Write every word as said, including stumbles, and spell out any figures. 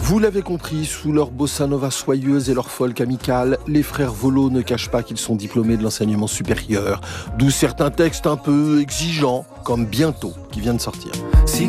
Vous l'avez compris, sous leur bossa nova soyeuse et leur folk amicale, les frères Volo ne cachent pas qu'ils sont diplômés de l'enseignement supérieur, d'où certains textes un peu exigeants, comme Bientôt, qui vient de sortir.